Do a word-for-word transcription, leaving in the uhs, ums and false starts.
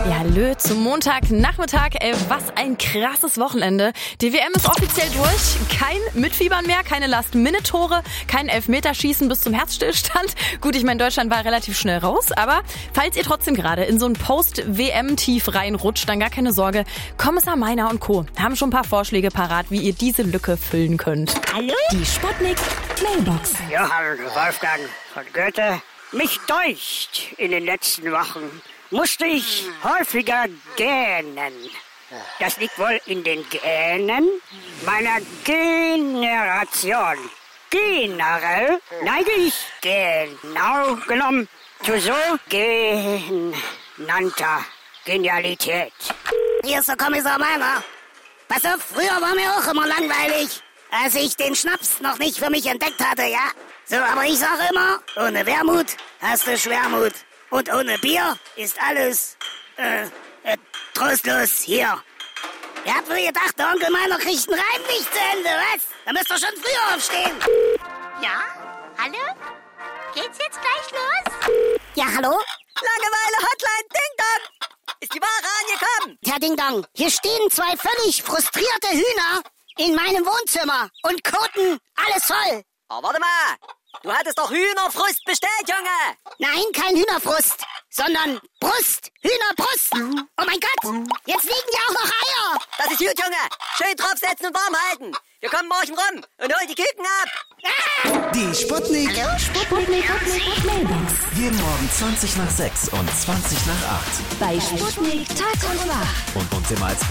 Ja, hallo zum Montagnachmittag. Ey, was ein krasses Wochenende. Die W M ist offiziell durch. Kein Mitfiebern mehr, keine Last-Minute-Tore, kein Elfmeterschießen bis zum Herzstillstand. Gut, ich meine, Deutschland war relativ schnell raus, aber falls ihr trotzdem gerade in so ein Post-W M-Tief reinrutscht, dann gar keine Sorge. Kommissar Meiner und Co. haben schon ein paar Vorschläge parat, wie ihr diese Lücke füllen könnt. Hallo? Die Sputnik Mailbox. Johann Wolfgang von Goethe. Mich deucht, in den letzten Wochen musste ich häufiger gähnen. Das liegt wohl in den Gänen meiner Generation. Generell neige ich genau genommen zu so genannter Genialität. Hier ist der Kommissar Meiner. Pass auf, früher war mir auch immer langweilig, als ich den Schnaps noch nicht für mich entdeckt hatte, ja? So, aber ich sage immer, ohne Wermut hast du Schwermut. Und ohne Bier ist alles, äh, äh, trostlos hier. Ihr habt wohl gedacht, der Onkel Meiner kriegt einen Reim nicht zu Ende, was? Da müsst ihr schon früher aufstehen. Ja? Hallo? Geht's jetzt gleich los? Ja, hallo? Langeweile-Hotline, Ding Dong! Ist die Ware angekommen? Herr Ding Dong, hier stehen zwei völlig frustrierte Hühner in meinem Wohnzimmer und koten alles voll. Oh, warte mal! Du hattest doch Hühnerfrust bestellt, Junge! Nein, kein Hühnerfrust, sondern Brust. Hühnerbrust. Oh mein Gott, jetzt liegen ja auch noch Eier. Das ist gut, Junge! Schön draufsetzen und warm halten! Wir kommen morgen rum und holen die Küken ab! Ah! Die Sputnik. Hallo, Sputnik. Mailbox. Jeden Morgen zwanzig nach sechs und zwanzig nach acht. Bei Sputnik Tag und Nacht. Und uns immer als